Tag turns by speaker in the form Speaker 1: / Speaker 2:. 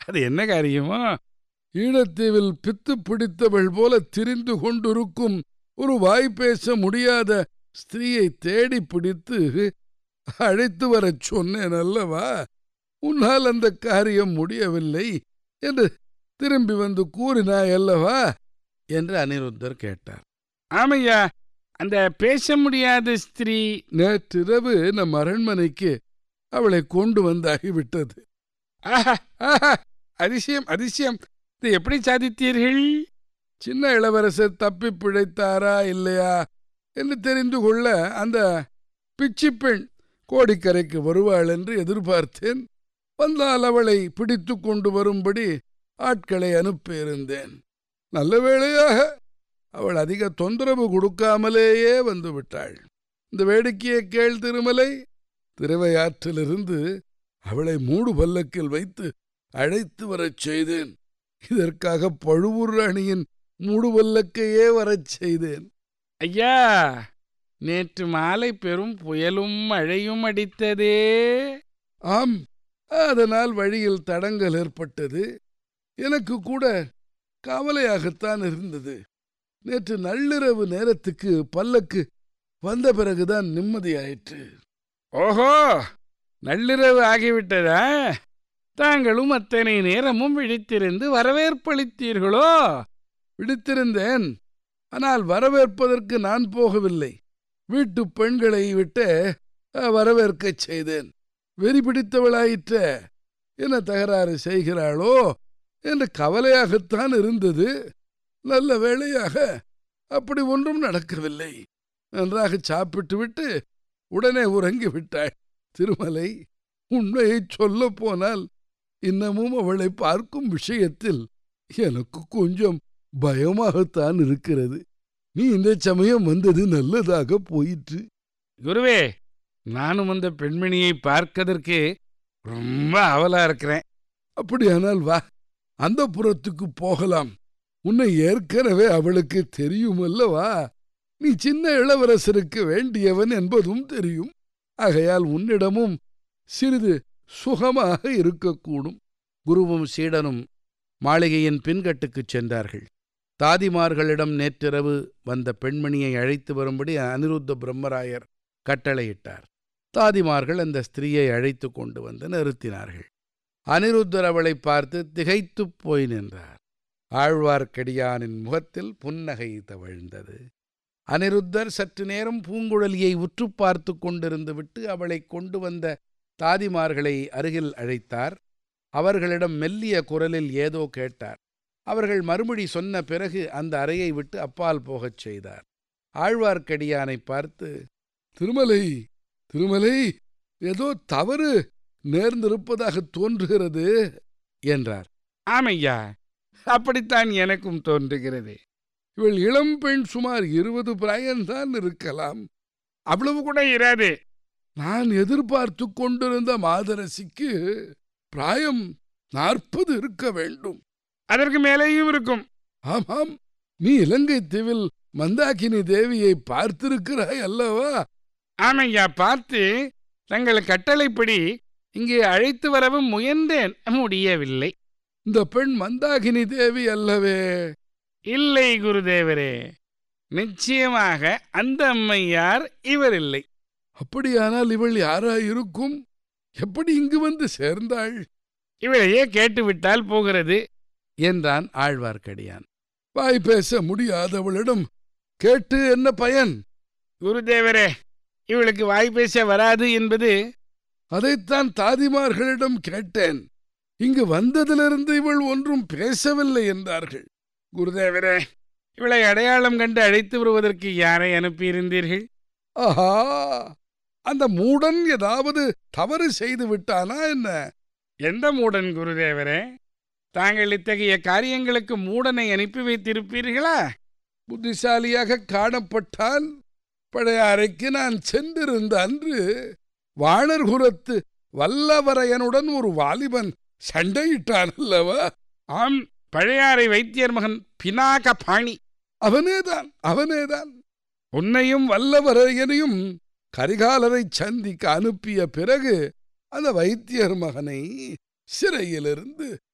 Speaker 1: அது என்ன காரியமோ? ஈழத்தீவில் பித்து பிடித்தவள் போல திரிந்து கொண்டிருக்கும் ஒரு வாய் பேச முடியாத ஸ்திரீயை தேடி பிடித்து அழைத்து வரச் சொன்னேன் அல்லவா? உன்னால் அந்த காரியம் முடியவில்லை என்று திரும்பி வந்து கூறினாய் அல்லவா என்று அனிருத்தர் கேட்டார். ஆமையா, அந்த பேச முடியாத ஸ்திரீ நேற்றிரவு நம் அரண்மனைக்கு அவளை கொண்டு வந்தாகிவிட்டது. அதிசயம், அதிசயம். இதை எப்படி சாதித்தீர்கள்? சின்ன இளவரசர் தப்பி பிழைத்தாரா இல்லையா என்று தெரிந்து கொள்ள அந்த பிச்சி பெண் கோடிக்கரைக்கு வருவாள் என்று எதிர்பார்த்தேன். வந்தால் அவளை பிடித்து கொண்டு வரும்படி ஆட்களை அனுப்பியிருந்தேன். நல்ல வேளையாக அவள் அதிக தொந்தரவு கொடுக்காமலேயே வந்து விட்டாள். இந்த வேடிக்கையை கேள் திருமலை. திருவையாற்றிலிருந்து அவளை மூடு பல்லக்கில் வைத்து அழைத்து வரச் செய்தேன். இதற்காக பழுவூர் ராணியின் மூடு பல்லக்கையே வரச் செய்தேன். ஐயா, நேற்று மாலை பெரும் புயலும் மழையும் அடித்ததே. ஆம், அதனால் வழியில் தடங்கல் ஏற்பட்டது. எனக்கு கூட கவலையாகத்தான் இருந்தது. நேற்று நள்ளிரவு நேரத்துக்கு பல்லக்கு வந்த பிறகுதான் நிம்மதியாயிற்று. ஓஹோ, நள்ளிரவு ஆகிவிட்டதா? தாங்களும் அத்தனை நேரமும் விழித்திருந்து வரவேற்பளித்தீர்களோ? விழித்திருந்தேன். ஆனால் வரவேற்பதற்கு நான் போகவில்லை. வீட்டு பெண்களை விட்டு வரவேற்கச் செய்தேன். வெறி பிடித்தவளாயிற்ற. என்ன தகராறு செய்கிறாளோ என்று கவலையாகத்தான் இருந்தது. நல்ல வேளையாக அப்படி ஒன்றும் நடக்கவில்லை. நன்றாக சாப்பிட்டு விட்டு உடனே உறங்கி விட்டாள். திருமலை, உண்மையை சொல்ல போனால் இன்னமும் அவளை பார்க்கும் விஷயத்தில் எனக்கு கொஞ்சம் பயமாகத்தான் இருக்கிறது. நீ இந்த சமயம் வந்தது நல்லதாக போயிற்று. குருவே, நானும் அந்த பெண்மணியை பார்க்கதற்கு ரொம்ப ஆவலா இருக்கிறேன். அப்படியானால் வா, அந்த புறத்துக்கு போகலாம். உன்னை ஏற்கனவே அவளுக்கு தெரியும் அல்லவா? நீ சின்ன இளவரசருக்கு வேண்டியவன் என்பதும் தெரியும். ஆகையால் உன்னிடமும் சிறிது சுகமாக இருக்கக்கூடும். குருவும் சீடனும் மாளிகையின் பின்கட்டுக்குச் சென்றார்கள். தாதிமார்களிடம் நேற்றிரவு வந்த பெண்மணியை அழைத்து வரும்படி அனிருத்த பிரம்மராயர் கட்டளையிட்டார். தாதிமார்கள் அந்த ஸ்திரீயை அழைத்து கொண்டு வந்து நிறுத்தினார்கள். அனிருத்தர் அவளை பார்த்து திகைத்துப் போய் நின்றார். ஆழ்வார்க்கடியானின் முகத்தில் புன்னகை தவழ்ந்தது. அனிருத்தர் சற்று நேரம் பூங்குழலியை உற்று பார்த்து கொண்டிருந்து விட்டு அவளை கொண்டு வந்த தாதிமார்களை அருகில் அழைத்தார். அவர்களிடம் மெல்லிய குரலில் ஏதோ கேட்டார். அவர்கள் மறுமொழி சொன்ன பிறகு அந்த அறையை விட்டு அப்பால் போகச் செய்தார். ஆழ்வார்க்கடியானை பார்த்து, திருமலை, திருமலை, ஏதோ தவறு நேர்ந்திருப்பதாக தோன்றுகிறது என்றார். ஆமையா, அப்படித்தான் எனக்கும் தோன்றுகிறது. இவள் இளம் பெண், சுமார் 20 பிராயம்தான் இருக்கலாம். அவ்வளவு கூட இராது. நான் எதிர்பார்த்து கொண்டிருந்த மாதரசிக்கு பிராயம் 40 இருக்க வேண்டும். அதற்கு மேலேயும் இருக்கும். ஆமாம், நீ இலங்கை தீவில் மந்தாகினி தேவியை பார்த்திருக்கிறாய் அல்லவா? ஆமையா, பார்த்து தங்கள் கட்டளைப்படி இங்கு அழைத்து வரவும் முயன்றேன், முடியவில்லை. இந்த பெண் மந்தாகினி தேவி அல்லவே? இல்லை குருதேவரே, நிச்சயமாக அந்த அம்மையார் இவர் இல்லை. அப்படியானால் இவள் யாராயிருக்கும்? எப்படி இங்கு வந்து சேர்ந்தாள்? இவளையே கேட்டுவிட்டால் போகிறது என்றான் ஆழ்வார்க்கடியான். வாய் பேச முடியாதவளிடம் கேட்டு என்ன பயன்? குருதேவரே, இவளுக்கு வாய் பேச வராது என்பது. அதைத்தான் தாதிமார்களிடம் கேட்டேன். இங்கு வந்ததிலிருந்து இவள் ஒன்றும் பேசவில்லை என்றார்கள். குருதேவரே, இவளை அடையாளம் கண்டு அழைத்து வருவதற்கு யாரை அனுப்பியிருந்தீர்கள்? ஆஹா, அந்த மூடன் ஏதாவது தவறு செய்து விட்டானா என்ன? எந்த மூடன் குருதேவரே? தாங்கள் இத்தகைய காரியங்களுக்கு மூடனை அனுப்பி வைத்திருப்பீர்களா? புத்திசாலியாக காணப்பட்டால் பழைய அறைக்கு நான் சென்றிருந்த அன்று வாணர்குலத்து வல்லவரையனுடன் ஒரு வாலிபன் சண்டையிட்டான் அல்லவா? ஆம், பழையாறை வைத்தியர் மகன் பினாக பாணி. அவனேதான், அவனேதான். உன்னையும் வல்லவரையனையும் கரிகாலரை சந்திக்க அனுப்பிய பிறகு அந்த வைத்தியர் மகனை சிறையிலிருந்து